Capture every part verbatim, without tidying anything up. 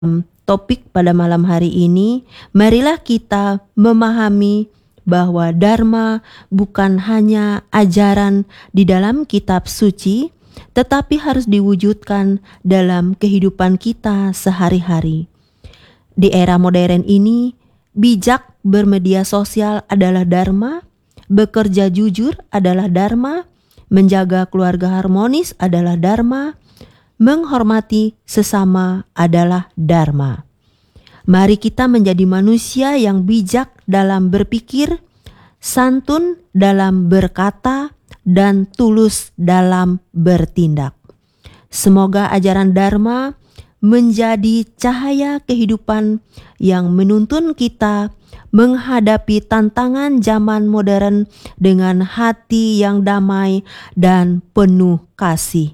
topik pada malam hari ini, marilah kita memahami bahwa Dharma bukan hanya ajaran di dalam kitab suci, tetapi harus diwujudkan dalam kehidupan kita sehari-hari. Di era modern ini, bijak bermedia sosial adalah Dharma, bekerja jujur adalah Dharma, menjaga keluarga harmonis adalah Dharma, menghormati sesama adalah Dharma. Mari kita menjadi manusia yang bijak dalam berpikir, santun dalam berkata, dan tulus dalam bertindak. Semoga ajaran Dharma menjadi cahaya kehidupan yang menuntun kita menghadapi tantangan zaman modern dengan hati yang damai dan penuh kasih.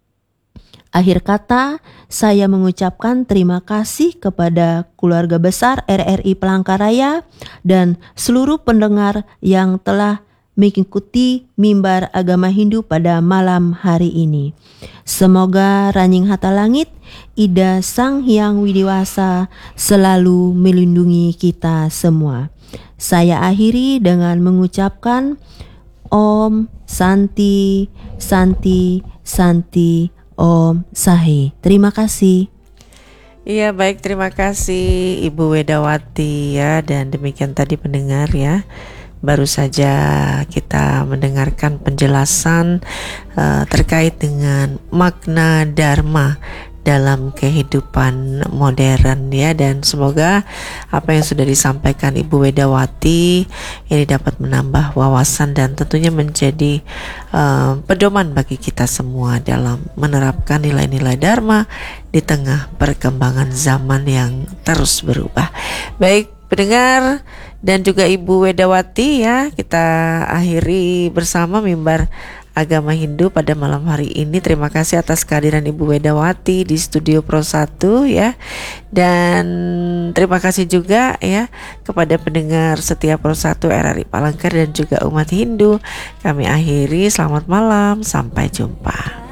Akhir kata, saya mengucapkan terima kasih kepada keluarga besar R R I Palangkaraya dan seluruh pendengar yang telah mengikuti mimbar agama Hindu pada malam hari ini. Semoga Ranying Hata Langit, Ida Sang Hyang Widiwasa selalu melindungi kita semua. Saya akhiri dengan mengucapkan Om Santi, Santi, Santi, Om Sahi. Terima kasih. Iya, baik, terima kasih Ibu Wedawati ya. Dan demikian tadi pendengar ya, baru saja kita mendengarkan penjelasan uh, terkait dengan makna Dharma dalam kehidupan modern ya, dan semoga apa yang sudah disampaikan Ibu Wedawati ini dapat menambah wawasan dan tentunya menjadi uh, pedoman bagi kita semua dalam menerapkan nilai-nilai Dharma di tengah perkembangan zaman yang terus berubah. Baik pendengar dan juga Ibu Wedawati ya, kita akhiri bersama mimbar agama Hindu pada malam hari ini. Terima kasih atas kehadiran Ibu Wedawati di Studio Pro satu ya. Dan terima kasih juga ya kepada pendengar setia Pro satu R R I Palangkaraya dan juga umat Hindu. Kami akhiri, selamat malam, sampai jumpa.